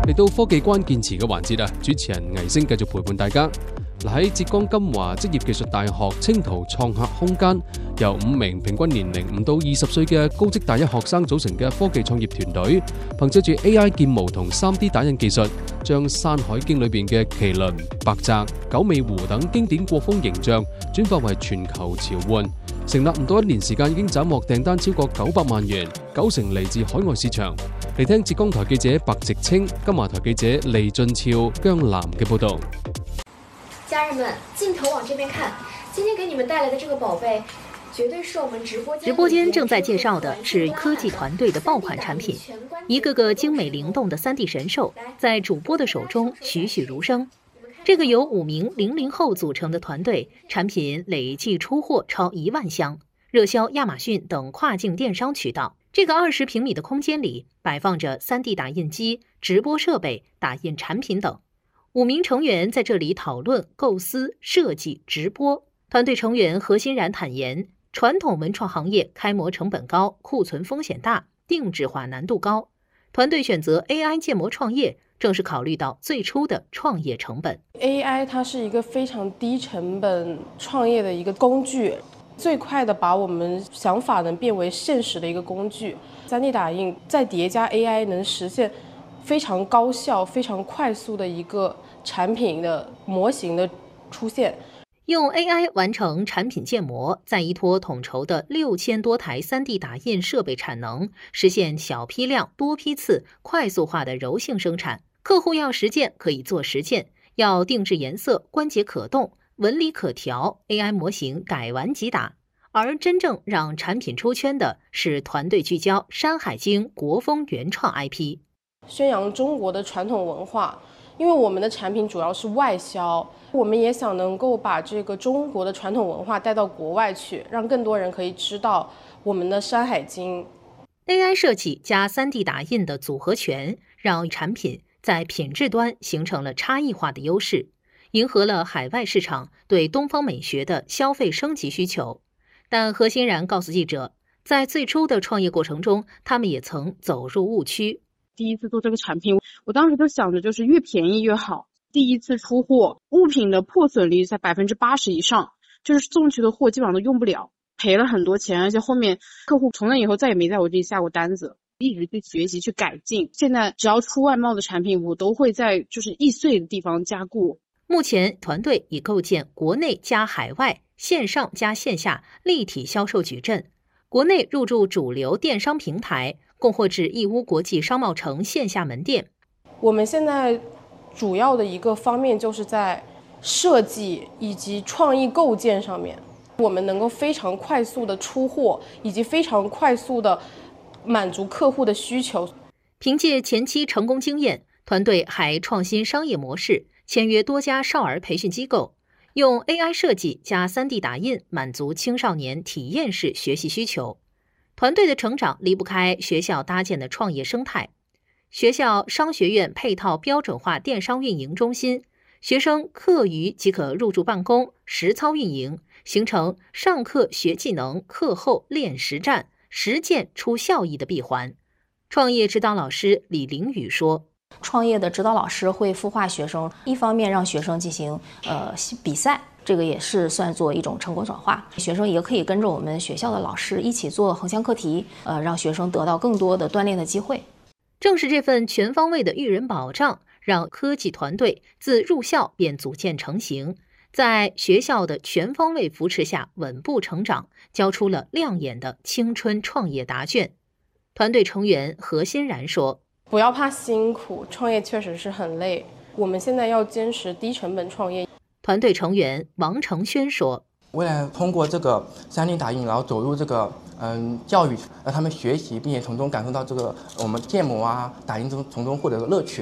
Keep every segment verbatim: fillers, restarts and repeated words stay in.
嚟到科技關鍵詞嘅環節啊，主持人倪星繼續陪伴大家。嗱，喺浙江金華職業技術大學青圖創客空間，由五名平均年齡唔到二十歲嘅高職大一學生組成嘅科技創業團隊，憑借住 A I 建模同 三 D 打印技術，將《山海經》裏邊嘅麒麟、白澤、九尾狐等經典國風形象轉化為全球潮玩。成立唔到一年時間已經斬獲訂單超過九百萬元，九成嚟自海外市場。嚟聽浙江台記者白直清、金華台記者李俊超、姜南嘅報導。 家人們，鏡頭往這邊看，今天給你們帶來的這個寶貝，絕對是我們直播間。 直播間正在介紹的是科技團隊的爆款產品，一個個精美靈動的 三 D 神獸，在主播的手中栩栩如生。這個由五名零零後組成的團隊，產品累計出貨超一萬箱，熱銷亞馬遜等跨境電商渠道。這個二十平米的空間裡擺放着 三 D 打印機、直播設備、打印產品等。五名成員在這裡討論、構思、設計、直播。團隊成員何欣然坦言，傳統文創行業開模成本高，庫存風險大，定制化難度高。團隊選擇 A I 建模創業，正是考慮到最初的創業成本。 A I 它是一個非常低成本創業的一個工具，最快的把我們想法能變為現實的一個工具。三 D 打印再疊加 A I， 能實現非常高效、非常快速的一個產品的模型的出現。 用 A I 完成產品建模，再依託統籌的六千多台 三 D 打印設備產能，實現小批量、多批次、快速化的柔性生產。客戶要實踐可以做實踐，要定制顏色、關節可動、紋理可調 ，A I 模型改完即打。而真正讓產品出圈的是團隊聚焦《山海經》國風原創 I P， 宣揚中國的傳統文化。因為我們的產品主要是外銷，我們也想能夠把這個中國的傳統文化帶到國外去，讓更多人可以知道我們的《山海經》。 A I 設計加 三 D 打印的組合拳，讓產品在品質端形成了差異化的優勢，迎合了海外市場對東方美學的消費升級需求。但何欣然告訴記者，在最初的創業過程中，他們也曾走入誤區。 第一次做這個產品，我當時就想着就是越便宜越好。第一次出貨，物品的破損率在百分之八十以上，就是送去的貨基本上都用不了，賠了很多錢，而且後面客戶從那以後再也沒在我這裡下過單子，一直去學習去改進。現在只要出外貿的產品，我都會在就是易碎的地方加固。 目前團隊已構建國內加海外、線上加線下立體銷售矩陣，國內入駐主流電商平台，供貨至義烏國際商貿城線下門店。 我們現在主要的一個方面就是在設計以及創意構建上面，我們能夠非常快速的出貨，以及非常快速的滿足客戶的需求。 憑借前期成功經驗，團隊還創新商業模式，簽約多家少兒培訓機構，用 A I 設計加 三 D 打印滿足青少年體驗式學習需求。團隊的成長離不開學校搭建的創業生態。學校商學院配套標準化電商運營中心，學生課餘即可入駐辦公，實操運營，形成上課學技能，課後練實戰，實踐出效益的閉環。創業指導老師李凌宇說， 創業的指導老師會孵化學生，一方面讓學生進行呃比賽，這個也是算作一種成果轉化。學生也可以跟着我們學校的老師一起做橫向課題，呃，讓學生得到更多的鍛鍊的機會。 正是這份全方位的育人保障，讓科技團隊自入校便組建成型，在學校的全方位扶持下穩步成長，交出了亮眼的青春創業答卷。團隊成員何欣然說， 不要怕辛苦，創業確實是很累，我們現在要堅持低成本創業。 團隊成員王成軒說， 未來通過這個 三 D 打印，然後走入這個嗯教育，讓他們學習，並且從中感受到這個我們建模啊、打印中從中獲得的樂趣。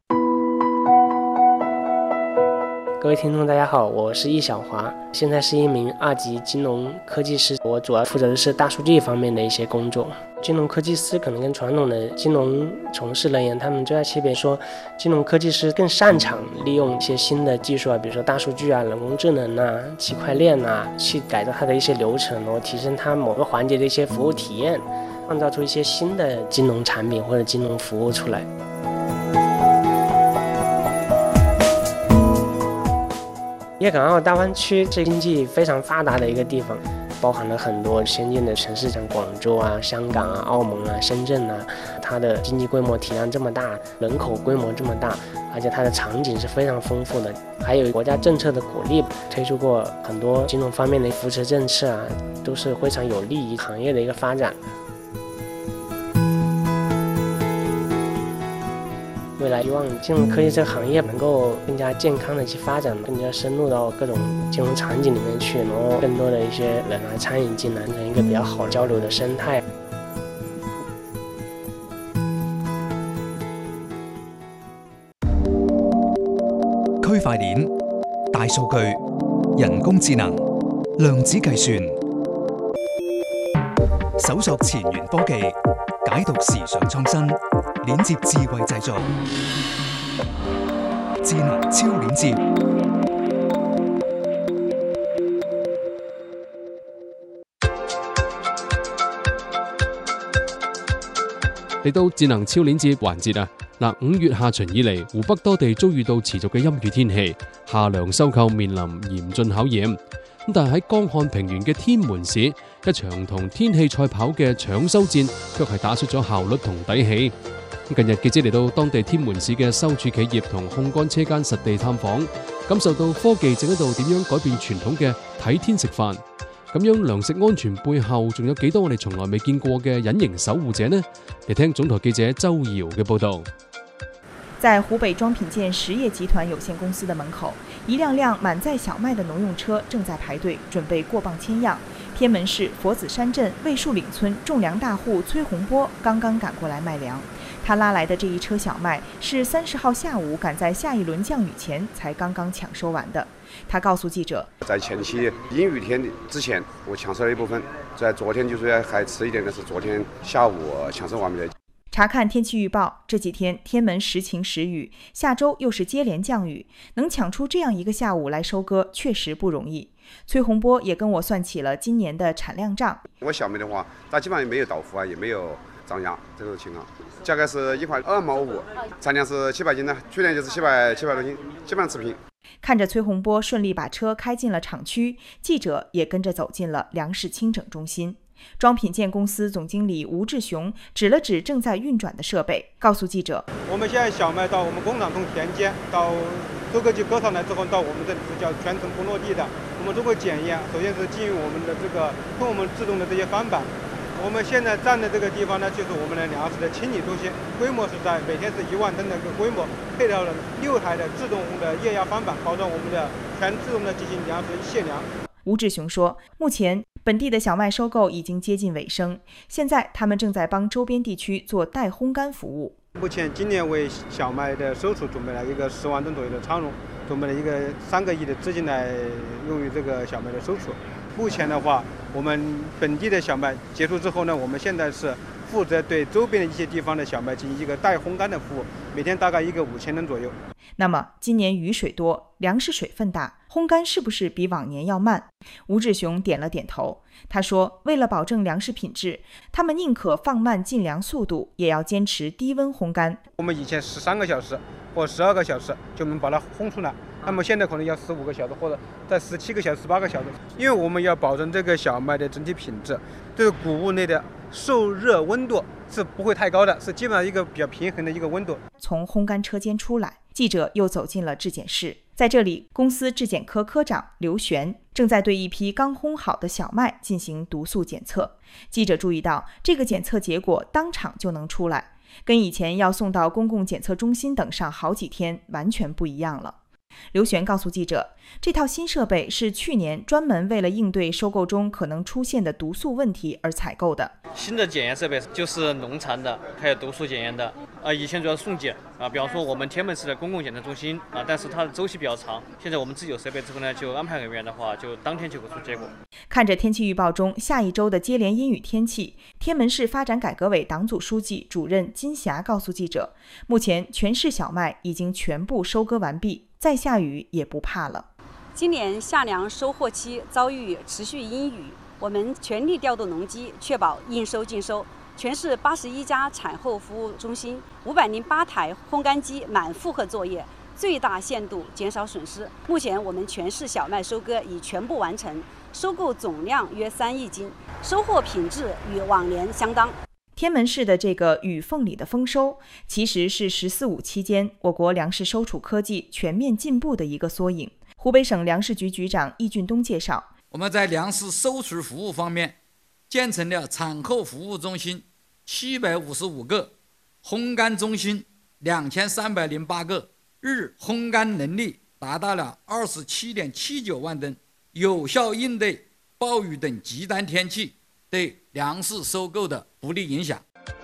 各位聽眾大家好，我是易小華，現在是一名二級金融科技師，我主要負責的是大數據方面的一些工作。金融科技師可能跟傳統的金融從事人員，他們最大區別說，金融科技師更擅長利用一些新的技術啊，比如說大數據啊、人工智能啊、區塊鏈啊，去改造它的一些流程，然後提升它某個環節的一些服務體驗，創造出一些新的金融產品或者金融服務出來。 粤港澳大湾区是经济非常发达的一个地方，包含了很多先进的城市，像广州啊、香港啊、澳门啊、深圳啊，它的经济规模体量这么大，人口规模这么大，而且它的场景是非常丰富的。还有国家政策的鼓励，推出过很多金融方面的扶持政策啊，都是非常有利于行业的一个发展。未来希望金融科技这个行业能够更加健康的去发展，更加深入到各种金融场景里面去，然后更多的一些人来参与进来，成一个比较好交流的生态。 區塊鏈、大數據、人工智能、量子計算，搜索前沿科技，解讀時尚創新，鏈接智慧製造，智能超鏈接。 嚟到智能超鏈接環節啊！嗱，五月下旬以嚟，湖北多地遭遇到持續嘅陰雨天氣，夏糧收購面臨嚴峻考驗。咁但係喺江漢平原嘅天門市，一場同天氣賽跑嘅搶修戰，卻係打出咗效率同底氣。近日記者嚟到當地天門市嘅收儲企業同烘乾車間實地探訪，感受到科技正喺度點樣改變傳統嘅睇天食飯。咁樣糧食安全背後仲有幾多我哋從來未見過嘅隱形守護者呢？嚟聽總台記者周瑤嘅報導。 在湖北裝品建实业集团有限公司的门口，一辆辆满载小麦的农用车正在排队，准备过磅签样。天门市佛子山镇魏树岭村种粮大户崔洪波刚刚赶过来卖粮，他拉来的这一车小麦是三十号下午赶在下一轮降雨前才刚刚抢收完的。他告诉记者， 在前期阴雨天之前，我抢收了一部分，在昨天就是还迟一点的是昨天下午抢收完毕的。 查看天气预报，这几天天门时晴时雨，下周又是接连降雨，能抢出这样一个下午来收割，确实不容易。崔洪波也跟我算起了今年的产量账。 我小麦的话，它基本上没有倒伏啊，也没有涨价这种情况，价格是一块二毛五，产量是七百斤的，去年就是七百七百多斤，基本上持平。 看着崔洪波顺利把车开进了厂区，记者也跟着走进了粮食清整中心。装品建公司总经理吴志雄指了指正在运转的设备，告诉记者：“ 我们现在小麦到我们工厂从田间到收割机割上来之后，到我们这里是叫全程不落地的。我们通过检验，首先是基于我们的这个通我们自动的这些翻板。我们现在站的这个地方呢，就是我们的粮食的清理中心，规模是在每天是一万吨的一个规模，配套了六台的自动的液压翻板，保证我们的全自动的进行粮食卸粮。” 吴志雄说，目前本地的小麦收购已经接近尾声，现在他们正在帮周边地区做代烘干服务。 目前今年为小麦的收储准备了一个十万吨左右的仓容，准备了一个三个亿的资金来用于这个小麦的收储。目前的话，我们本地的小麦结束之后呢，我们现在是负责对周边的一些地方的小麦进行一个代烘干的服务，每天大概一个五千吨左右。 那么今年雨水多，粮食水分大，烘干是不是比往年要慢？吴志雄点了点头。他说，为了保证粮食品质，他们宁可放慢进粮速度，也要坚持低温烘干。 我们以前十三个小时或十二个小时就能把它烘出来，那么现在可能要十五个小时或者在十七个小时、十八个小时，因为我们要保证这个小麦的整体品质，这个谷物内的受热温度是不会太高的，是基本上一个比较平衡的一个温度。 从烘干车间出来，记者又走进了质检室，在这里，公司质检科科长刘璇正在对一批刚烘好的小麦进行毒素检测。记者注意到，这个检测结果当场就能出来，跟以前要送到公共检测中心等上好几天完全不一样了。刘璇告诉记者，这套新设备是去年专门为了应对收购中可能出现的毒素问题而采购的。 新的检验设备就是农残的，还有毒素检验的。呃，以前主要送检啊，比方说我们天门市的公共检测中心啊，但是它的周期比较长。现在我们自己有设备之后呢，就安排人员的话，就当天就会出结果。 看着天气预报中下一周的接连阴雨天气，天门市发展改革委党组书记、主任金霞告诉记者，目前全市小麦已经全部收割完毕，再下雨也不怕了。 今年夏粮收获期遭遇持续阴雨，我们全力调动农机，确保应收尽收。全市八十一家产后服务中心、五百零八台烘干机满负荷作业， 最大限度减少损失。目前我们全市小麦收割已全部完成，收购总量约三亿斤，收获品质与往年相当。 天门市的这个雨凤里的丰收，其实是“十四五”期间我国粮食收储科技全面进步的一个缩影。湖北省粮食局局长易俊东介绍， 我们在粮食收储服务方面，建成了产后服务中心七百五十五个，烘干中心两千三百零八个，日烘干能力达到了二十七点七九万吨，有效应对暴雨等极端天气对糧食收購的不利影響。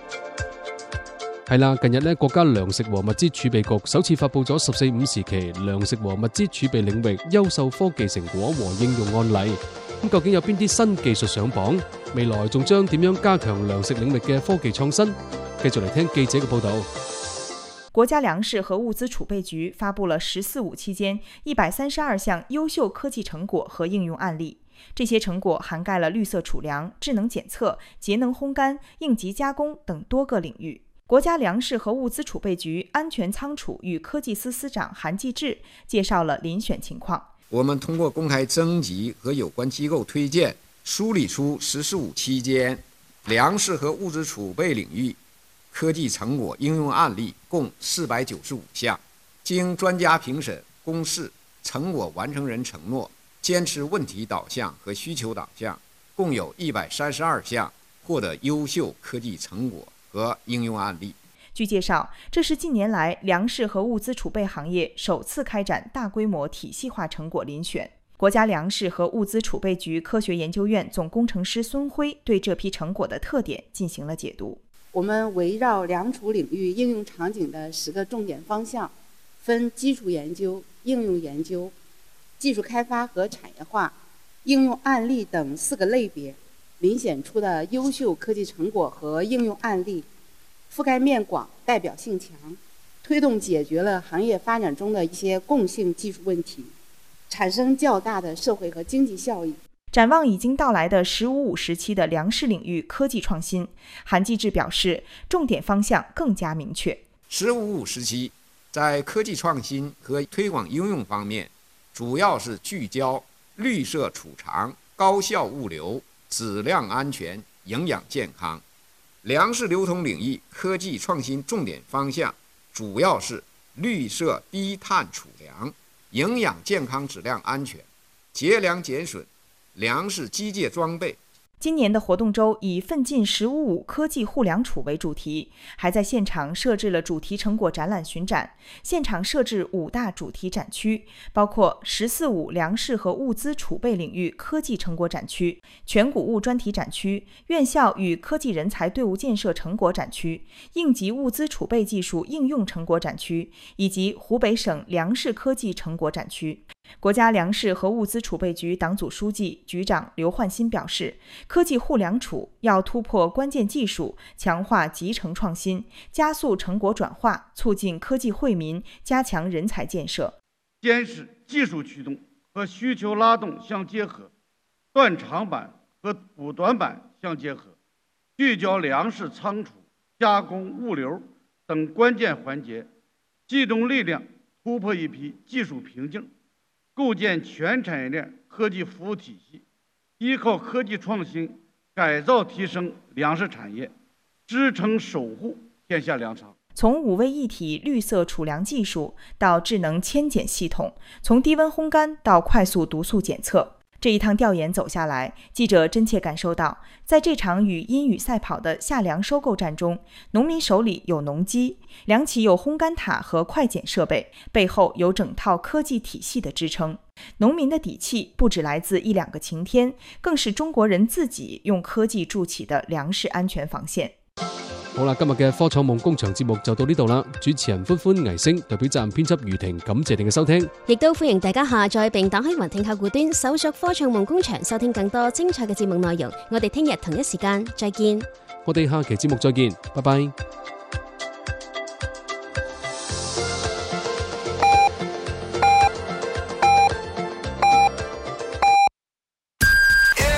係啦，近日咧，國家糧食和物資儲備局首次發布咗十四五時期糧食和物資儲備領域優秀科技成果和應用案例。咁究竟有邊啲新技術上榜？未來仲將點樣加強糧食領域嘅科技創新？繼續嚟聽記者嘅報導。 國家糧食和物資儲備局發布了“十四五”期間一百三十二項優秀科技成果和應用案例。這些成果涵蓋了綠色儲糧、智能檢測、節能烘乾、應急加工等多個領域。國家糧食和物資儲備局安全倉儲與科技司司長韓繼志介紹了遴選情況。 我們通過公開徵集和有關機構推薦，梳理出“十四五”期間糧食和物資儲備領域科技成果應用案例共四百九十五項，經專家評審、公示、成果完成人承諾、堅持問題導向和需求導向，共有一百三十二項獲得優秀科技成果和應用案例。 據介紹，這是近年來糧食和物資儲備行業首次開展大規模體系化成果遴選。國家糧食和物資儲備局科學研究院總工程師孫輝對這批成果的特點進行了解讀。 我們圍繞糧儲領域應用場景的十個重點方向，分基礎研究、應用研究、技術開發和產業化、應用案例等四個類別，遴選出的優秀科技成果和應用案例，覆蓋面廣、代表性強，推動解決了行業發展中的一些共性技術問題，產生較大的社會和經濟效益。 展望已經到來的“十五五”時期的糧食領域科技創新，韓繼志表示，重點方向更加明確。 “十五五”時期在科技創新和推廣應用方面，主要是聚焦綠色儲藏、高效物流、質量安全、營養健康。糧食流通領域科技創新重點方向主要是綠色低碳儲糧、營養健康、質量安全、節糧減損、糧食機械裝備。 今年的活動週以奮進十五五科技護糧儲為主題，還在現場設置了主題成果展覽巡展。現場設置五大主題展區，包括十四五糧食和物資儲備領域科技成果展區、全谷物專題展區、院校與科技人才隊伍建設成果展區、應急物資儲備技術應用成果展區，以及湖北省糧食科技成果展區。國家糧食和物資儲備局黨組書記、局長劉煥新表示，科技護糧儲要突破關鍵技術，強化集成創新，加速成果轉化，促進科技惠民，加強人才建設。 堅持技術驅動和需求拉動相結合，斷長板和補短板相結合，聚焦糧食倉儲、加工、物流等關鍵環節，集中力量突破一批技術瓶頸，構建全產業鏈科技服務體系，依靠科技創新改造提升糧食產業，支撐守護天下糧倉。 從五位一體綠色儲糧技術到智能扦檢系統，從低溫烘乾到快速毒素檢測，這一趟調研走下來，記者真切感受到，在這場與陰雨賽跑的夏糧收購戰中，農民手裡有農機，糧企有烘乾塔和快檢設備，背後有整套科技體系的支撐。農民的底氣不只來自一兩個晴天，更是中國人自己用科技築起的糧食安全防線。 好啦，今日嘅科創夢工場節目就到呢度啦。主持人歡歡倪星，代表責任編輯余婷，感謝你嘅收聽。 亦都歡迎大家下載並打開雲聽客戶端，搜索科創夢工場，收聽更多精彩嘅節目內容。我哋聽日同一時間再見。 我哋下期節目再見，拜拜。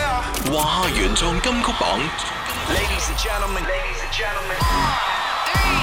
華原創金曲榜。Ladies and gentlemen, ladies and gentlemen.